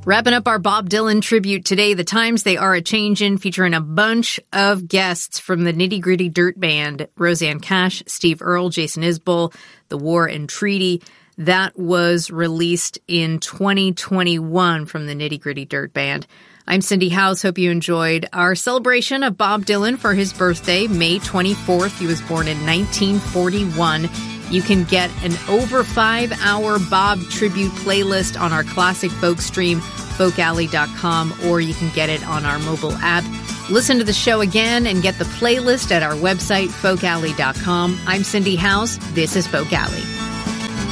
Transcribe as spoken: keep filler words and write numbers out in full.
Wrapping up our Bob Dylan tribute today, the times they are a-changin', featuring a bunch of guests from the Nitty Gritty Dirt Band, Rosanne Cash, Steve Earle, Jason Isbell, The War and Treaty. That was released in twenty twenty-one from the Nitty Gritty Dirt Band. I'm Cindy House. Hope you enjoyed our celebration of Bob Dylan for his birthday, May twenty-fourth. He was born in nineteen forty-one. You can get an over five-hour Bob tribute playlist on our classic folk stream, folk alley dot com, or you can get it on our mobile app. Listen to the show again and get the playlist at our website, folk alley dot com. I'm Cindy House. This is Folk Alley.